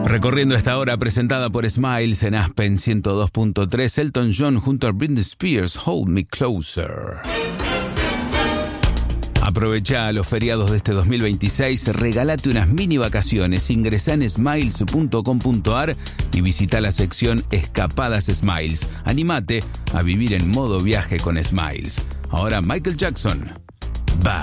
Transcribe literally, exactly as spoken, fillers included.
Recorriendo esta hora presentada por Smiles en Aspen ciento dos punto tres, Elton John junto a Britney Spears, Hold Me Closer. Aprovecha los feriados de este dos mil veintiséis, regálate unas mini vacaciones, ingresá en smiles punto com punto a r y visita la sección Escapadas Smiles. Anímate a vivir en modo viaje con Smiles. Ahora Michael Jackson. Bye.